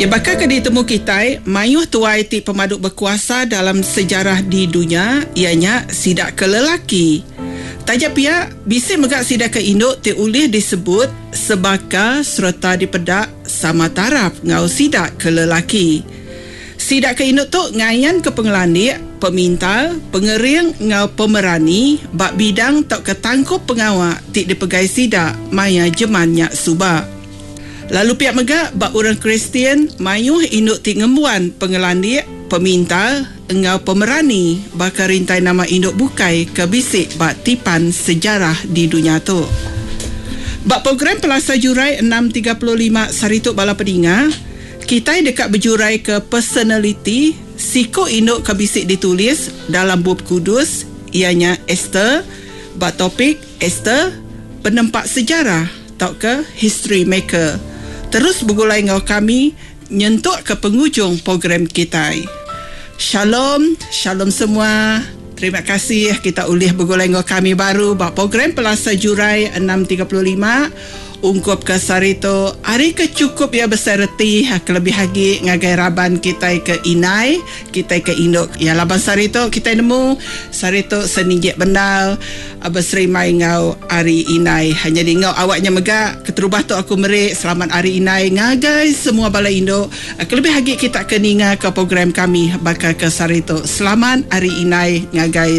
Ya, bakal ke ditemu kita mayuh tuai ti pemaduk berkuasa dalam sejarah di dunia, ianya sidak ke lelaki. Tajak pia bisi megak sidak ke induk ti ulih disebut sebaka serta dipedak sama taraf ngau sidak ke lelaki. Sidak ke induk tu ngayan ke pengelandik, pemintal, pengering ngau pemerani, bak bidang tok ketangkup pengawak ti dipegai sidak maya jemannya subak. Lalu pihak megak bak orang Kristian mayuh induk ti ngembuan pengelandik, pemintal, engau pemerani bakal rintai nama induk bukai ke bisik bak tipan sejarah di dunia tu. Bak program Pelasa Jurai 635 Sarituk Bala Pedinga, kita dekat berjurai ke personality siko induk ke bisik ditulis dalam bab kudus, ianya Esther, bak topik Esther, penempat sejarah atau ke history maker. Terus bergulai dengan kami nyentuk ke penghujung program kita. Shalom, shalom semua. Terima kasih kita ulih bergulai dengan kami baru bak program Pelasa Jurai 635. Ungkup ke sarito hari ke cukup ya besar reti kelebih hagi ngagai raban kita ke inai, kita ke induk. Ya laban sarito kita nemu sarito senijek bendal berserimai ngau hari inai. Hanya di ngau awaknya megak keterubah tu aku merik selamat hari inai ngagai semua bala induk. Kelebih hagi kita ke ninga ke program kami bakal ke sarito selamat hari inai ngagai